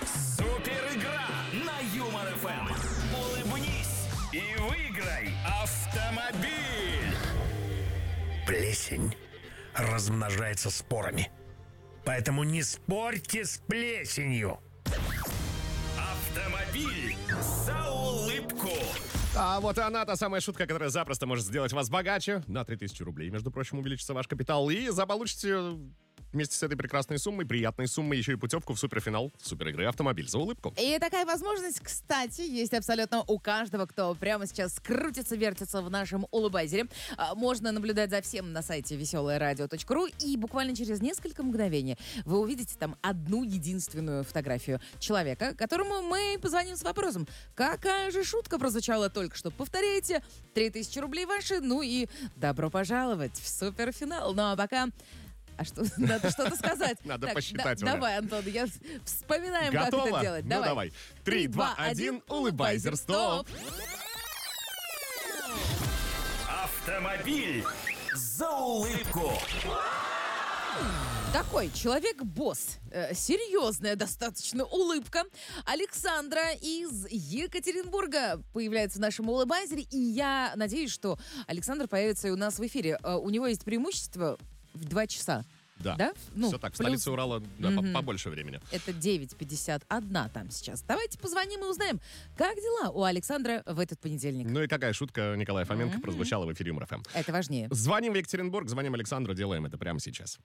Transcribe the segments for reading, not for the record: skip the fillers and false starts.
Супер игра на Юмор ФМ. Улыбнись и выиграй автомобиль. Плесень размножается спорами. Поэтому не спорьте с плесенью. Автомобиль за улыбку. А вот и она, та самая шутка, которая запросто может сделать вас богаче. На 3000 рублей, между прочим, увеличится ваш капитал. И заполучите вместе с этой прекрасной суммой, приятной суммой, еще и путевку в суперфинал супер игры «Автомобиль за улыбку». И такая возможность, кстати, есть абсолютно у каждого, кто прямо сейчас крутится, вертится в нашем улыбайзере. Можно наблюдать за всем на сайте веселорадио.ру, и буквально через несколько мгновений вы увидите там одну единственную фотографию человека, которому мы позвоним с вопросом: какая же шутка прозвучала только что? Повторяйте, 3000 рублей ваши, ну и добро пожаловать в суперфинал. Ну а пока... А что, надо что-то сказать. Надо посчитать уже. Давай, Антон, вспоминаем, Готово? как это делать. Ну давай. 3, 2, 1, улыбайзер, стоп. Автомобиль за улыбку. Такой человек-босс. Серьезная достаточно улыбка. Александра из Екатеринбурга появляется в нашем улыбайзере. И я надеюсь, что Александр появится и у нас в эфире. У него есть преимущество в 2 часа. Да, Ну, все так. В плюс- столице Урала побольше времени. Это 9:51 там сейчас. Давайте позвоним и узнаем, как дела у Александра в этот понедельник. Ну и какая шутка Николая Фоменко прозвучала в эфире Юмор ФМ. Это важнее. Звоним в Екатеринбург, звоним Александру, делаем это прямо сейчас.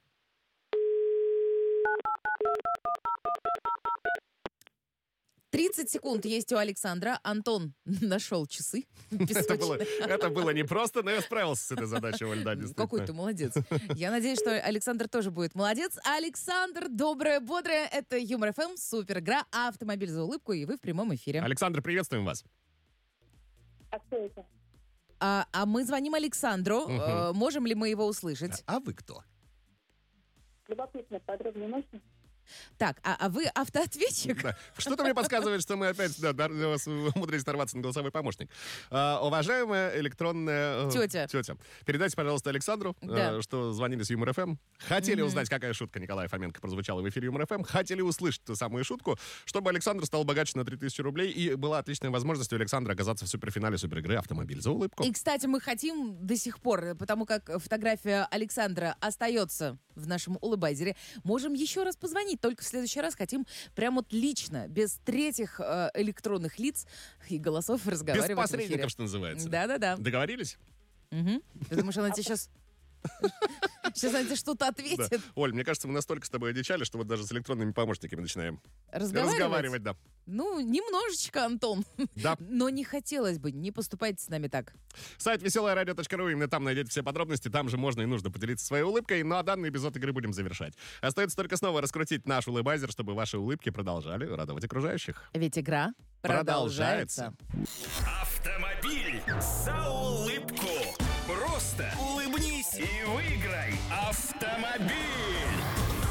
30 секунд есть у Александра. Антон нашел часы. Это было непросто, но я справился с этой задачей, Ольга, действительно. Какой ты молодец. Я надеюсь, что Александр тоже будет молодец. Александр, доброе, бодрое. Это Юмор ФМ, супер игра, автомобиль за улыбку, и вы в прямом эфире. Александр, приветствуем вас. А кто это? А мы звоним Александру. Можем ли мы его услышать? А вы кто? Любопытно, подробнее можно? Так, а вы автоответчик? Да. Что-то мне подсказывает, что мы опять умудрились нарваться на голосовой помощник. Уважаемая электронная Тетя. передайте, пожалуйста, Александру, Да. что звонили с Юмор ФМ. Хотели узнать, какая шутка Николая Фоменко прозвучала в эфире Юмор ФМ. Хотели услышать ту самую шутку, чтобы Александр стал богаче на 3000 рублей. И была отличная возможность у Александра оказаться в суперфинале суперигры «Автомобиль за улыбку». И, кстати, мы хотим до сих пор, потому как фотография Александра остается в нашем улыбайзере, можем еще раз позвонить. Только в следующий раз хотим прям вот лично, без третьих электронных лиц и голосов разговаривать Без в эфире. посредников, что называется. Да-да-да. Договорились? Ты думаешь, она тебе сейчас... Сейчас она тебе что-то Да. ответит. Оль, мне кажется, мы настолько с тобой одичали, что вот даже с электронными помощниками начинаем Разговаривать? да. Ну, немножечко, Антон. Да. Но не хотелось бы, не поступайте с нами так. Сайт веселорадио.ру, именно там найдете все подробности, там же можно и нужно поделиться своей улыбкой, ну а данный эпизод игры будем завершать. Остается только снова раскрутить наш улыбайзер, чтобы ваши улыбки продолжали радовать окружающих. Ведь игра продолжается. Автомобиль за улыбку. Просто улыбнись и выиграй автомобиль.